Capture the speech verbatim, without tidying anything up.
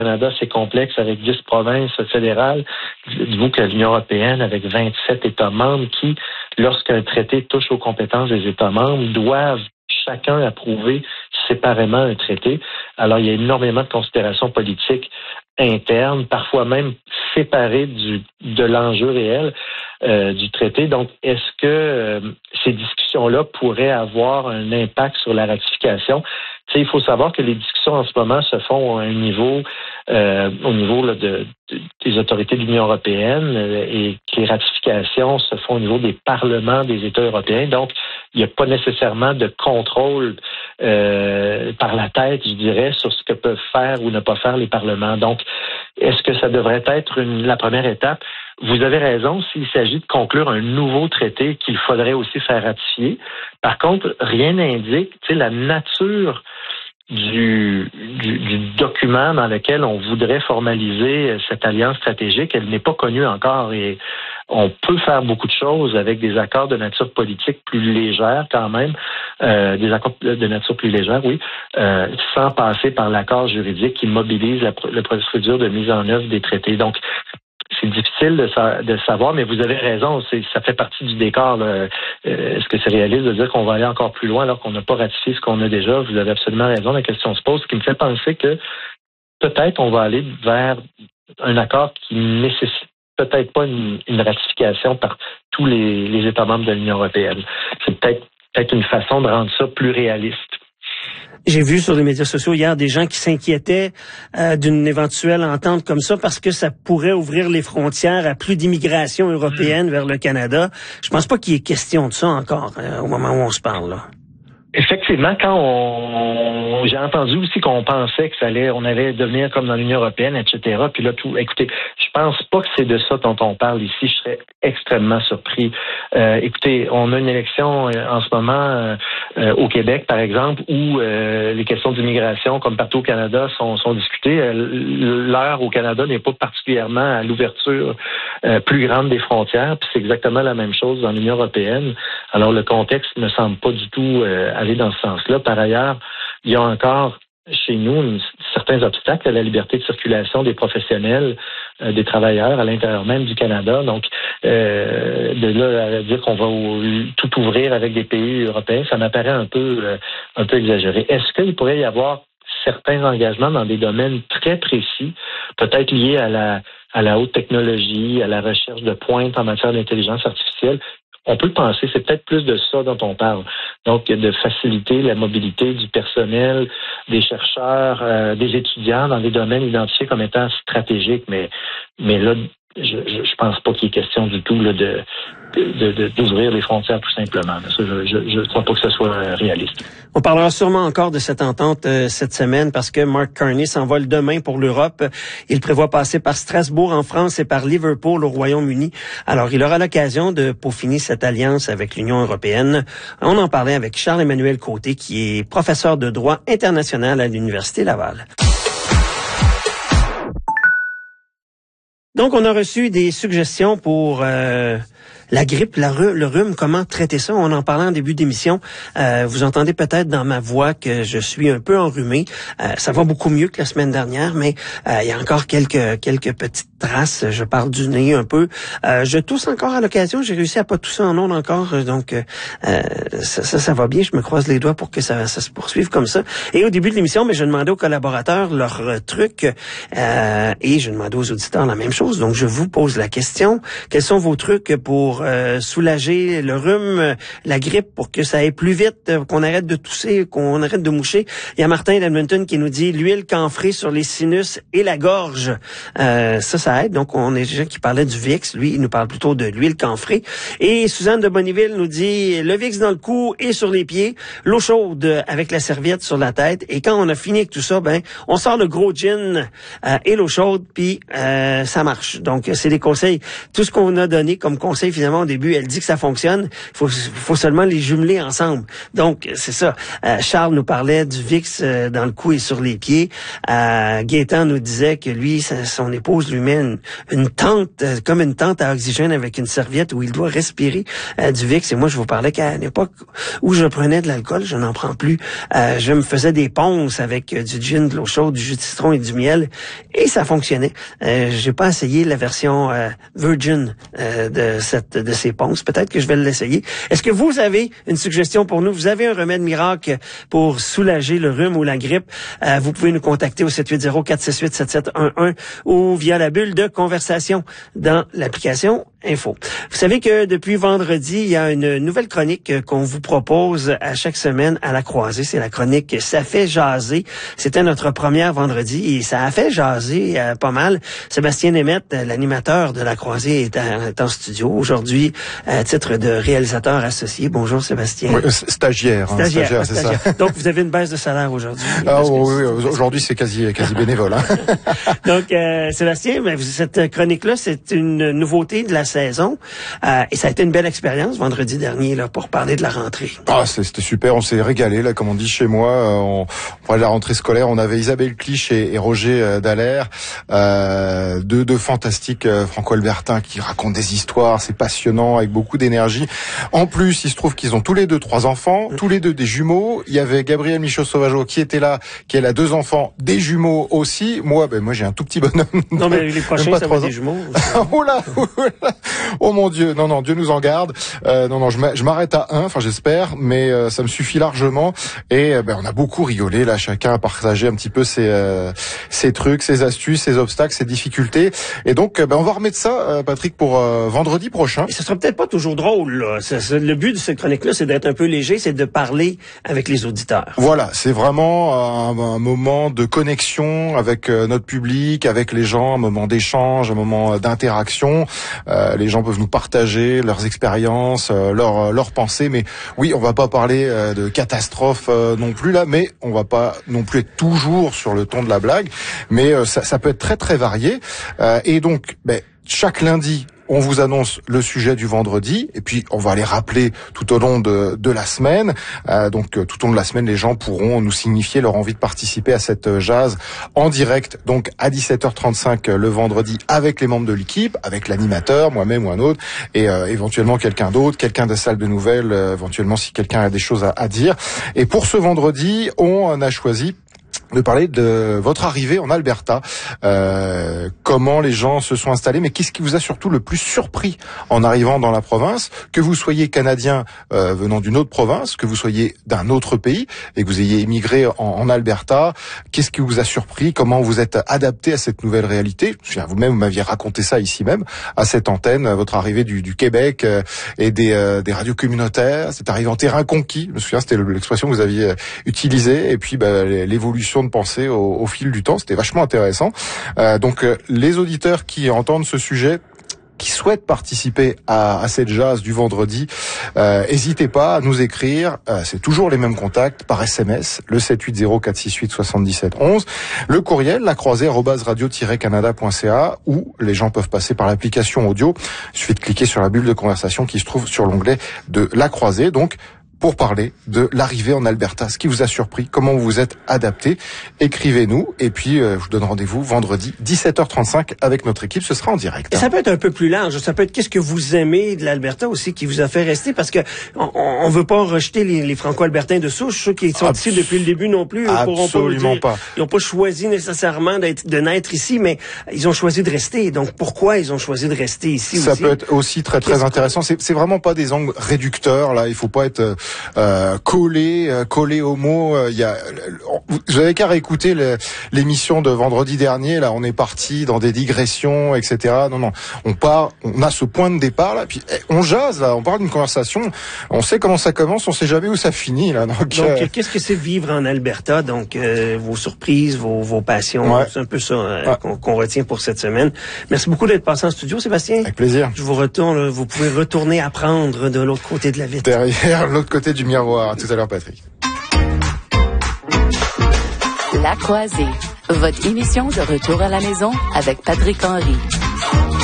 Canada, c'est complexe avec dix provinces fédérales. Dites-vous que l'Union européenne, avec vingt-sept États membres qui, lorsqu'un traité touche aux compétences des États membres, doivent chacun approuver séparément un traité. Alors, il y a énormément de considérations politiques internes, parfois même séparées du, de l'enjeu réel euh, du traité. Donc, est-ce que euh, ces discussions-là pourraient avoir un impact sur la ratification? Tu sais, il faut savoir que les discussions en ce moment se font à un niveau, euh, au niveau là, de, de, des autorités de l'Union européenne euh, et que les ratifications se font au niveau des parlements des États européens. Donc, il n'y a pas nécessairement de contrôle euh, par la tête, je dirais, sur ce que peuvent faire ou ne pas faire les parlements. Donc, est-ce que ça devrait être une, la première étape? Vous avez raison, s'il s'agit de conclure un nouveau traité qu'il faudrait aussi faire ratifier. Par contre, rien n'indique, tu sais, la nature du, du, du document dans lequel on voudrait formaliser cette alliance stratégique, elle n'est pas connue encore et on peut faire beaucoup de choses avec des accords de nature politique plus légère quand même, euh, des accords de nature plus légère, oui, euh, sans passer par l'accord juridique qui mobilise la, la procédure de mise en œuvre des traités. Donc, c'est difficile de, sa- de savoir, mais vous avez raison, c'est, ça fait partie du décor. Là. Euh, est-ce que c'est réaliste de dire qu'on va aller encore plus loin alors qu'on n'a pas ratifié ce qu'on a déjà? Vous avez absolument raison, la question se pose, ce qui me fait penser que peut-être on va aller vers un accord qui nécessite peut-être pas une, une ratification par tous les, les États membres de l'Union européenne. C'est peut-être, peut-être une façon de rendre ça plus réaliste. J'ai vu sur les médias sociaux hier des gens qui s'inquiétaient euh, d'une éventuelle entente comme ça parce que ça pourrait ouvrir les frontières à plus d'immigration européenne mmh. vers le Canada. Je pense pas qu'il y ait question de ça encore euh, au moment où on se parle, là. Effectivement, quand on, j'ai entendu aussi qu'on pensait que ça allait, on allait devenir comme dans l'Union européenne, et cetera. Puis là, tout, écoutez, je pense pas que c'est de ça dont on parle ici. Je serais extrêmement surpris. Euh, écoutez, on a une élection euh, en ce moment euh, euh, au Québec, par exemple, où euh, les questions d'immigration, comme partout au Canada, sont, sont discutées. Euh, l'heure au Canada n'est pas particulièrement à l'ouverture euh, plus grande des frontières. Puis c'est exactement la même chose dans l'Union européenne. Alors le contexte ne semble pas du tout euh, aller dans ce sens-là. Par ailleurs, il y a encore chez nous une, certains obstacles à la liberté de circulation des professionnels, euh, des travailleurs à l'intérieur même du Canada. Donc, euh, de là à dire qu'on va au, tout ouvrir avec des pays européens, ça m'apparaît un peu, euh, un peu exagéré. Est-ce qu'il pourrait y avoir certains engagements dans des domaines très précis, peut-être liés à la, à la haute technologie, à la recherche de pointe en matière d'intelligence artificielle? On peut le penser, c'est peut-être plus de ça dont on parle. Donc, de faciliter la mobilité du personnel, des chercheurs, euh, des étudiants dans des domaines identifiés comme étant stratégiques. Mais, mais là, je, je, je pense pas qu'il y ait question du tout là, de, de, de, d'ouvrir les frontières tout simplement. Ça, je ne crois pas que ce soit réaliste. On parlera sûrement encore de cette entente euh, cette semaine parce que Mark Carney s'envole demain pour l'Europe. Il prévoit passer par Strasbourg en France et par Liverpool au Royaume-Uni. Alors, il aura l'occasion de peaufiner cette alliance avec l'Union européenne. On en parlait avec Charles-Emmanuel Côté, qui est professeur de droit international à l'Université Laval. Donc, on a reçu des suggestions pour euh, la grippe, la rhu- le rhume, comment traiter ça. On en parlait en début d'émission. Euh, vous entendez peut-être dans ma voix que je suis un peu enrhumé. Euh, ça va beaucoup mieux que la semaine dernière, mais euh, il y a encore quelques quelques petites traces. Je parle du nez un peu. Euh, je tousse encore à l'occasion. J'ai réussi à pas tousser en ondes encore, donc euh, ça, ça, ça va bien. Je me croise les doigts pour que ça, ça se poursuive comme ça. Et au début de l'émission, mais je demandais aux collaborateurs leurs euh, trucs euh, et je demandais aux auditeurs la même chose. Donc, je vous pose la question. Quels sont vos trucs pour euh, soulager le rhume, la grippe, pour que ça aille plus vite, qu'on arrête de tousser, qu'on arrête de moucher? Il y a Martin d'Edmonton qui nous dit l'huile camphrée sur les sinus et la gorge. Euh, ça, ça aide. Donc, on est des gens qui parlaient du Vicks. Lui, il nous parle plutôt de l'huile camphrée. Et Suzanne de Bonneville nous dit le Vicks dans le cou et sur les pieds, l'eau chaude avec la serviette sur la tête. Et quand on a fini avec tout ça, ben, on sort le gros gin euh, et l'eau chaude, puis euh, ça marche. Donc, c'est des conseils. Tout ce qu'on a donné comme conseil, finalement, justement au début, elle dit que ça fonctionne. Il faut, faut seulement les jumeler ensemble. Donc, c'est ça. Euh, Charles nous parlait du Vicks euh, dans le cou et sur les pieds. Euh, Gaétan nous disait que lui, sa, son épouse lui met une, une tente, euh, comme une tente à oxygène avec une serviette où il doit respirer euh, du Vicks. Et moi, je vous parlais qu'à l'époque où je prenais de l'alcool, je n'en prends plus. Euh, je me faisais des ponces avec euh, du gin, de l'eau chaude, du jus de citron et du miel. Et ça fonctionnait. Euh, j'ai pas essayé la version euh, Virgin euh, de cette de ces ponces. Peut-être que je vais l'essayer. Est-ce que vous avez une suggestion pour nous? Vous avez un remède miracle pour soulager le rhume ou la grippe? Euh, vous pouvez nous contacter au sept huit zéro, quatre six huit, sept sept un un ou via la bulle de conversation dans l'application Info. Vous savez que depuis vendredi, il y a une nouvelle chronique qu'on vous propose à chaque semaine à la croisée. C'est la chronique Ça fait jaser. C'était notre première vendredi et ça a fait jaser euh, pas mal. Sébastien Nemeth, l'animateur de la croisée, est, à, est en studio aujourd'hui à titre de réalisateur associé. Bonjour Sébastien. Oui, stagiaire. Hein, stagiaire, stagiaire, c'est stagiaire. ça. Donc vous avez une baisse de salaire aujourd'hui. Ah oui, oui, aujourd'hui c'est quasi quasi bénévole. Hein. Donc euh, Sébastien, mais cette chronique-là, c'est une nouveauté de la saison euh, et ça a été une belle expérience vendredi dernier là pour parler de la rentrée. Ah, c'était super, on s'est régalé là, comme on dit chez moi. Euh, on, on parlait de la rentrée scolaire. On avait Isabelle Clich et, et Roger euh, Dallaire, euh, deux deux fantastiques euh, franco-albertains qui racontent des histoires. C'est passionnant avec beaucoup d'énergie. En plus, il se trouve qu'ils ont tous les deux trois enfants, tous les deux des jumeaux. Il y avait Gabriel Michaud-Sauvageau qui était là, qui elle a deux enfants, des jumeaux aussi. Moi, ben moi j'ai un tout petit bonhomme. Non mais les prochains ça va être des jumeaux. Oh là, oh là. Oh mon Dieu, non, non, Dieu nous en garde. Euh, non, non, je m'arrête à un, enfin j'espère, mais euh, ça me suffit largement. Et euh, ben, on a beaucoup rigolé, là, chacun a partagé un petit peu ses, euh, ses trucs, ses astuces, ses obstacles, ses difficultés. Et donc, euh, ben, on va remettre ça, euh, Patrick, pour euh, vendredi prochain. Et ce sera peut-être pas toujours drôle, là. C'est, c'est, le but de cette chronique-là, c'est d'être un peu léger, c'est de parler avec les auditeurs. Voilà, c'est vraiment un, un moment de connexion avec euh, notre public, avec les gens, un moment d'échange, un moment d'interaction. Euh, les gens peuvent nous partager leurs expériences, euh, leurs leurs pensées, mais oui, on va pas parler euh, de catastrophe euh, non plus là, mais on va pas non plus être toujours sur le ton de la blague, mais euh, ça, ça peut être très très varié. Euh, et donc, ben, chaque lundi, on vous annonce le sujet du vendredi et puis on va les rappeler tout au long de, de la semaine. Euh, donc tout au long de la semaine, les gens pourront nous signifier leur envie de participer à cette jazz en direct, donc à dix-sept heures trente-cinq le vendredi avec les membres de l'équipe, avec l'animateur, moi-même ou un autre, et euh, éventuellement quelqu'un d'autre, quelqu'un de la salle de nouvelles, euh, éventuellement si quelqu'un a des choses à, à dire. Et pour ce vendredi, on a choisi de parler de votre arrivée en Alberta, euh, comment les gens se sont installés, mais qu'est-ce qui vous a surtout le plus surpris en arrivant dans la province, que vous soyez canadien euh, venant d'une autre province, que vous soyez d'un autre pays et que vous ayez émigré en, en Alberta, qu'est-ce qui vous a surpris, comment vous êtes adapté à cette nouvelle réalité. Je me souviens, vous-même, vous m'aviez raconté ça ici même, à cette antenne, votre arrivée du, du Québec euh, et des, euh, des radios communautaires, c'est arrivé en terrain conquis, je me souviens, c'était l'expression que vous aviez utilisée, et puis bah, l'évolution de penser au, au fil du temps, c'était vachement intéressant. Euh, donc euh, les auditeurs qui entendent ce sujet, qui souhaitent participer à, à cette jazz du vendredi, euh, n'hésitez pas à nous écrire. Euh, c'est toujours les mêmes contacts par S M S, le sept huit zéro, quatre six huit, soixante-dix-sept onze, le courriel, la croisée arobase radio tiret canada point c a, ou les gens peuvent passer par l'application audio. Il suffit de cliquer sur la bulle de conversation qui se trouve sur l'onglet de la croisée. Donc, pour parler de l'arrivée en Alberta, ce qui vous a surpris, comment vous vous êtes adapté. Écrivez-nous et puis euh, je vous donne rendez-vous vendredi dix-sept heures trente-cinq avec notre équipe, ce sera en direct. Et ça peut être un peu plus large, ça peut être qu'est-ce que vous aimez de l'Alberta aussi qui vous a fait rester, parce que on, on veut pas rejeter les, les Franco-Albertains de souche, ceux qui sont Abs- ici depuis le début non plus, ils pourront pas nous dire, pas. Ils n'ont pas choisi nécessairement d'être, de naître ici, mais ils ont choisi de rester. Donc pourquoi ils ont choisi de rester ici Ça aussi? peut être aussi très très qu'est-ce intéressant. C'est, c'est vraiment pas des angles réducteurs là. Il faut pas être Euh, collé, euh, collé au mot. Il euh, y a, vous avez qu'à réécouter le, l'émission de vendredi dernier. Là, on est parti dans des digressions, et cetera. Non, non, on part, on a ce point de départ là, puis eh, on jase là, on parle d'une conversation. On sait comment ça commence, on sait jamais où ça finit là. Donc, donc euh, qu'est-ce que c'est vivre en Alberta? Donc, euh, vos surprises, vos, vos passions, ouais. C'est un peu ça euh, ouais. qu'on, qu'on retient pour cette semaine. Merci beaucoup d'être passé en studio, Sébastien. Avec plaisir. Je vous retourne. Vous pouvez retourner apprendre de l'autre côté de la vitre. Derrière l'autre côté du miroir. À tout à l'heure, Patrick. La Croisée, votre émission de retour à la maison avec Patrick Henry.